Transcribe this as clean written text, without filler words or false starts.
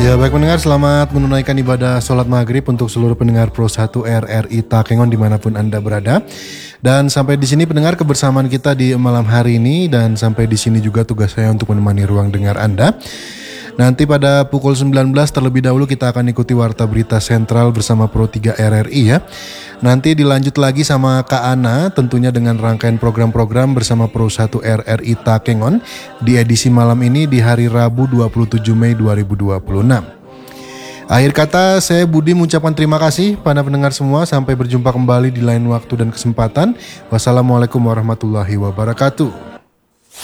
Ya baik pendengar, selamat menunaikan ibadah sholat maghrib untuk seluruh pendengar Pro 1 RRI Takengon dimanapun Anda berada. Dan sampai di sini pendengar kebersamaan kita di malam hari ini, dan sampai di sini juga tugas saya untuk menemani ruang dengar Anda. Nanti pada pukul 19 terlebih dahulu kita akan ikuti Warta Berita Sentral bersama Pro 3 RRI ya. Nanti dilanjut lagi sama Kak Ana tentunya dengan rangkaian program-program bersama Pro 1 RRI Takengon di edisi malam ini di hari Rabu 27 Mei 2026. Akhir kata saya Budi mengucapkan terima kasih pada pendengar semua. Sampai berjumpa kembali di lain waktu dan kesempatan. Wassalamualaikum warahmatullahi wabarakatuh.